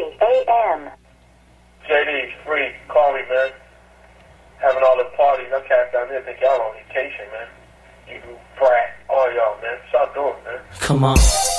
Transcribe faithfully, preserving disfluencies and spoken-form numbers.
A M. J D, free. Call me, man. Having all the parties. I'm cast down there. Think y'all on vacation, man. You brat. All y'all, man. Stop doing, man. Come on.